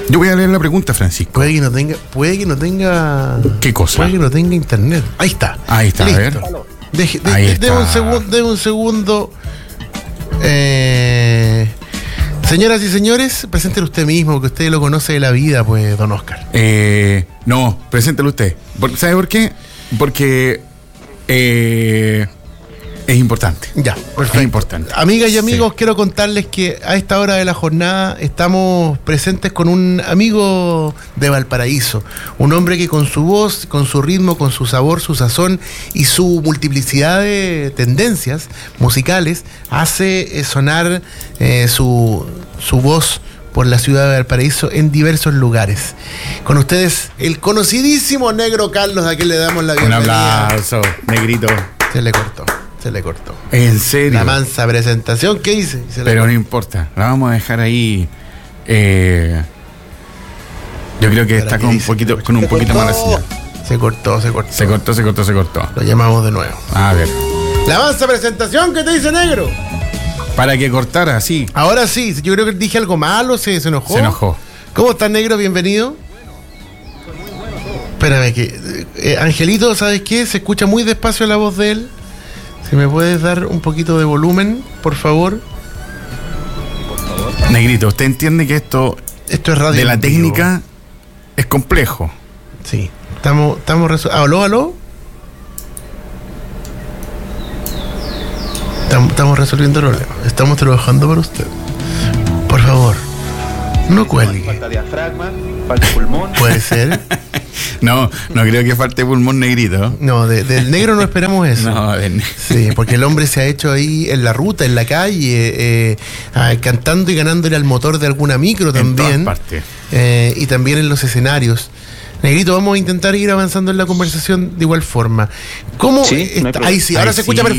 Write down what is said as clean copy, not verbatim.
Yo voy a leer la pregunta, Francisco. Puede que no tenga. ¿Qué cosa? Puede que no tenga internet. Ahí está. Listo. A ver. Deme un segundo. Señoras y señores, preséntelo usted mismo, que usted lo conoce de la vida, pues, don Oscar. No, preséntelo usted. ¿Sabe por qué? Porque es importante. Ya, perfecto. Es importante. Amigas y amigos, quiero contarles que a esta hora de la jornada estamos presentes con un amigo de Valparaíso. Un hombre que con su voz, con su ritmo, con su sabor, su sazón y su multiplicidad de tendencias musicales hace sonar su voz por la ciudad de Valparaíso en diversos lugares. Con ustedes, el conocidísimo Negro Carlos, a quien le damos la bienvenida. Un aplauso, Negrito. Se le cortó. ¿En serio? La mansa presentación, ¿qué hice? Pero no importa, la vamos a dejar ahí. Yo creo que está con un poquito más de señal. Se cortó. Se cortó. Lo llamamos de nuevo. A ver. La mansa presentación, ¿qué te dice, Negro? Para que cortara, sí. Ahora sí, yo creo que dije algo malo, se enojó. Se enojó. ¿Cómo estás, Negro? Bienvenido. Espérame, que Angelito, ¿sabes qué? Se escucha muy despacio la voz de él. Si me puedes dar un poquito de volumen, por favor. Negrito, ¿usted entiende que esto es radio de la técnica es complejo? Sí, estamos ¿Aló? Estamos resolviendo el problema. Estamos trabajando para usted. Por favor, no cuelgue. Falta diafragma, falta pulmón. Puede ser. No creo que falte pulmón, Negrito. No, del negro no esperamos eso. No, sí, porque el hombre se ha hecho ahí en la ruta, en la calle, cantando y ganándole al motor de alguna micro también. En todas partes. Y también en los escenarios. Negrito, vamos a intentar ir avanzando en la conversación de igual forma. ¿Cómo sí, está? Ahí sí, ahora se escucha perfecto.